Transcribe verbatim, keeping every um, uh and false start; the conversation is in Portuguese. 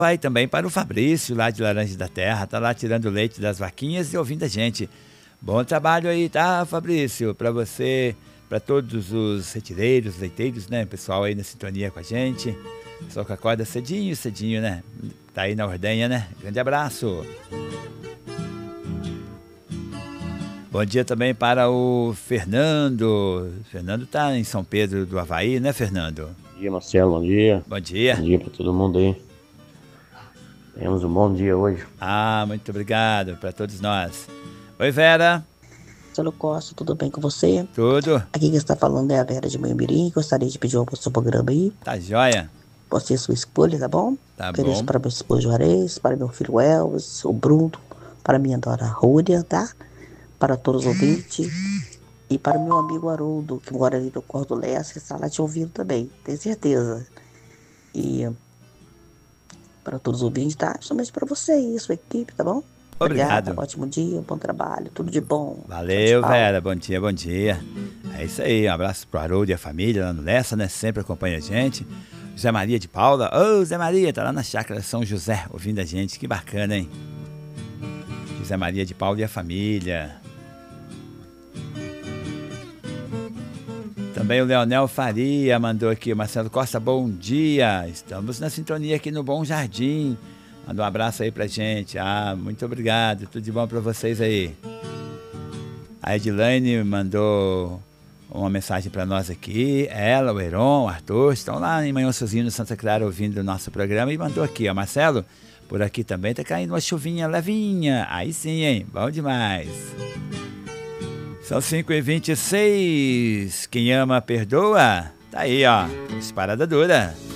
Vai também para o Fabrício, lá de Laranja da Terra, tá lá tirando o leite das vaquinhas e ouvindo a gente. Bom trabalho aí, tá, Fabrício? Para você, para todos os retireiros, leiteiros, né? Pessoal aí na sintonia com a gente. Só que acorda cedinho, cedinho, né? Tá aí na ordenha, né? Grande abraço. Bom dia também para o Fernando. Fernando tá em São Pedro do Avaí, né, Fernando? Bom dia, Marcelo. Bom dia. Bom dia. Bom dia para todo mundo aí. Temos um bom dia hoje. Ah, muito obrigado para todos nós. Oi, Vera. Marcelo Costa, tudo bem com você? Tudo. Aqui quem está falando é a Vera de Manhumirim. Gostaria de pedir o seu programa aí. Tá joia. Você e sua escolha, tá bom? Tá Ofereço bom. para meu esposo Juarez, para meu filho Elvis, o Bruno, para minha dora Rúlia, tá? Para todos os ouvintes e para o meu amigo Haroldo, que mora ali no Cordo Leste, que está lá te ouvindo também, tenho certeza. E para todos os ouvintes, tá? Somente para você e sua equipe, tá bom? Obrigado. Obrigada, ótimo dia, bom trabalho, tudo de bom. Valeu, tchau, tchau. Vera. Bom dia, bom dia. É isso aí, um abraço pro Haroldo e a família lá no Lessa, né? Sempre acompanha a gente. José Maria de Paula. Ô, Zé Maria, tá lá na chácara São José, ouvindo a gente. Que bacana, hein? José Maria de Paula e a família. Também o Leonel Faria mandou aqui, Marcelo Costa, bom dia. Estamos na sintonia aqui no Bom Jardim. Manda um abraço aí pra gente. Ah, muito obrigado. Tudo de bom pra vocês aí. A Edilane mandou uma mensagem pra nós aqui. Ela, o Heron, o Arthur, estão lá em Manhãozinho, no Santa Clara, ouvindo o nosso programa. E mandou aqui, ó, Marcelo, por aqui também tá caindo uma chuvinha levinha. Aí sim, hein? Bom demais. São cinco e vinte e seis. Quem ama, perdoa. Tá aí, ó. Parada dura.